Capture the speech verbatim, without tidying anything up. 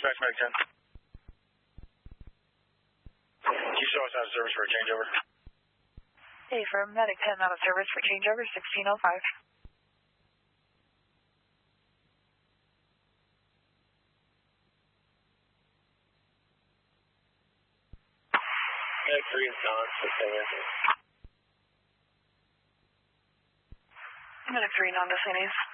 dispatch medic ten. Can you show us out of service for a changeover? Hey, for medic ten out of service for changeover sixteen oh five. Medic three is gone, six seven. Medic three, non-dissentees.